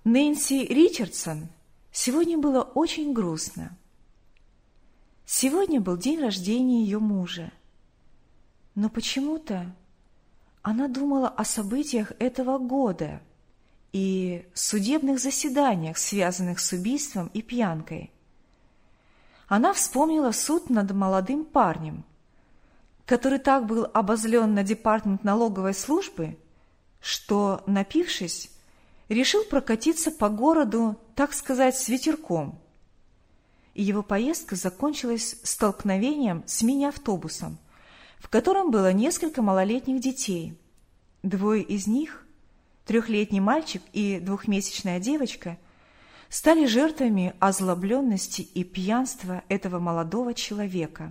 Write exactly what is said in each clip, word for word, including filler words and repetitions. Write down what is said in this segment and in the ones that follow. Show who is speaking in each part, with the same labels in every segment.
Speaker 1: Нэнси Ричардсон сегодня было очень грустно. Сегодня был день рождения ее мужа. Но почему-то она думала о событиях этого года и судебных заседаниях, связанных с убийством и пьянкой. Она вспомнила суд над молодым парнем, который так был обозлен на департамент налоговой службы, что, напившись, решил прокатиться по городу, так сказать, с ветерком. И его поездка закончилась столкновением с мини-автобусом, в котором было несколько малолетних детей. Двое из них, трехлетний мальчик и двухмесячная девочка, стали жертвами озлобленности и пьянства этого молодого человека.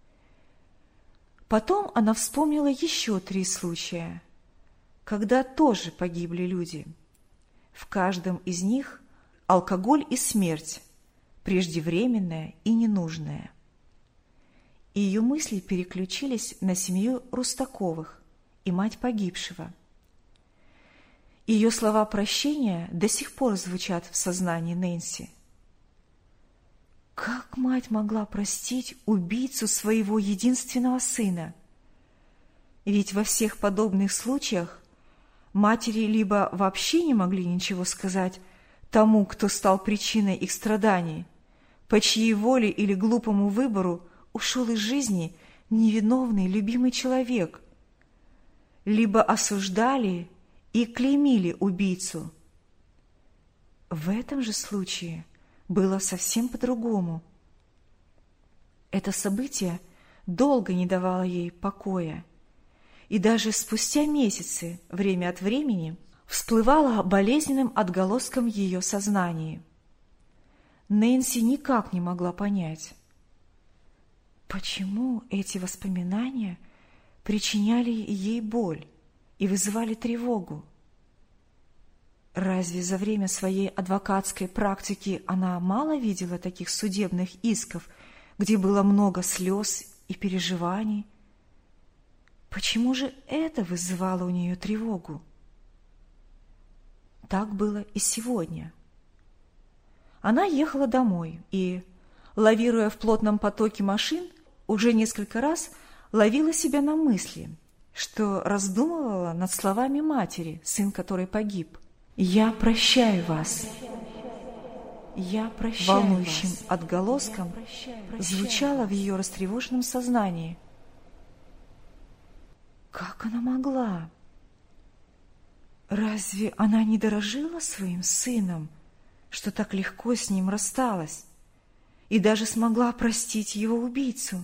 Speaker 1: Потом она вспомнила еще три случая, когда тоже погибли люди. В каждом из них алкоголь и смерть, преждевременная и ненужная. И ее мысли переключились на семью Рустаковых и мать погибшего. Ее слова прощения до сих пор звучат в сознании Нэнси. Как мать могла простить убийцу своего единственного сына? Ведь во всех подобных случаях матери либо вообще не могли ничего сказать тому, кто стал причиной их страданий, по чьей воле или глупому выбору ушел из жизни невиновный любимый человек, либо осуждали и клеймили убийцу. В этом же случае было совсем по-другому. Это событие долго не давало ей покоя, и даже спустя месяцы, время от времени, всплывало болезненным отголоском в ее сознании. Нэнси никак не могла понять, почему эти воспоминания причиняли ей боль и вызывали тревогу. Разве за время своей адвокатской практики она мало видела таких судебных исков, где было много слез и переживаний? Почему же это вызывало у нее тревогу? Так было и сегодня. Она ехала домой и, лавируя в плотном потоке машин, уже несколько раз ловила себя на мысли, что раздумывала над словами матери, сын которой погиб. «Я прощаю вас». «Я прощаю волнующим вас». Отголоском звучало в ее растревоженном сознании. Как она могла? Разве она не дорожила своим сыном, что так легко с ним рассталась и даже смогла простить его убийцу?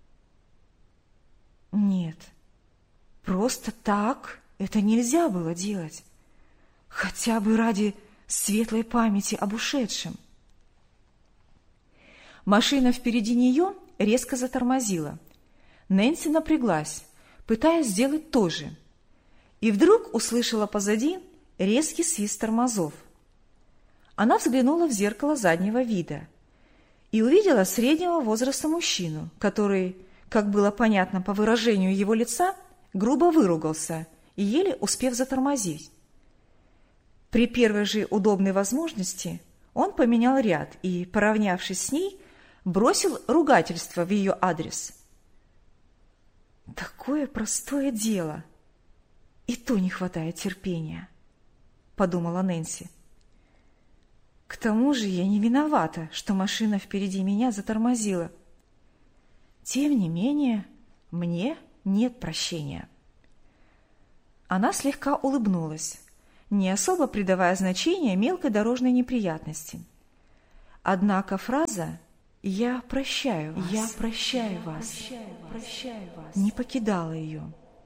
Speaker 1: Нет, просто так это нельзя было делать, хотя бы ради светлой памяти об ушедшем. Машина впереди нее резко затормозила. Нэнси напряглась, пытаясь сделать то же, и вдруг услышала позади резкий свист тормозов. Она взглянула в зеркало заднего вида и увидела среднего возраста мужчину, который, как было понятно по выражению его лица, грубо выругался и еле успев затормозить. При первой же удобной возможности он поменял ряд и, поравнявшись с ней, бросил ругательство в ее адрес. «Такое простое дело, и то не хватает терпения», — подумала Нэнси. «К тому же я не виновата, что машина впереди меня затормозила. Тем не менее, мне нет прощения». Она слегка улыбнулась, не особо придавая значения мелкой дорожной неприятности. Однако фраза «Я прощаю вас, я прощаю вас, прощаю вас» не покидала ее.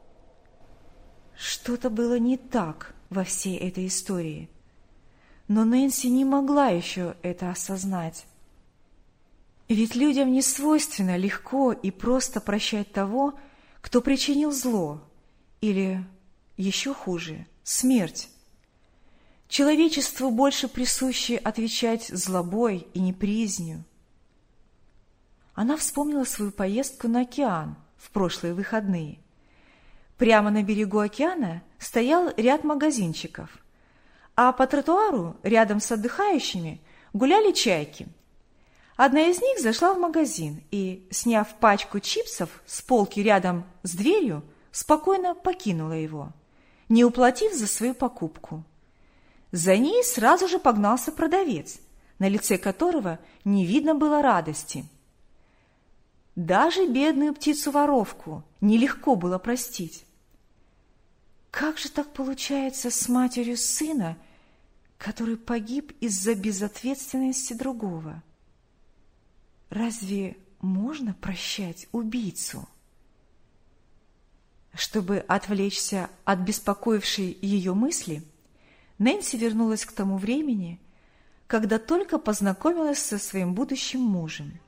Speaker 1: Что-то было не так во всей этой истории, но Нэнси не могла еще это осознать. Ведь людям не свойственно легко и просто прощать того, кто причинил зло, или, еще хуже, смерть. Человечеству больше присуще отвечать злобой и неприязнью. Она вспомнила свою поездку на океан в прошлые выходные. Прямо на берегу океана стоял ряд магазинчиков, а по тротуару рядом с отдыхающими гуляли чайки. Одна из них зашла в магазин и, сняв пачку чипсов с полки рядом с дверью, спокойно покинула его, не уплатив за свою покупку. За ней сразу же погнался продавец, на лице которого не видно было радости. Даже бедную птицу-воровку нелегко было простить. Как же так получается с матерью сына, который погиб из-за безответственности другого? Разве можно прощать убийцу? Чтобы отвлечься от беспокоившей ее мысли, Нэнси вернулась к тому времени, когда только познакомилась со своим будущим мужем.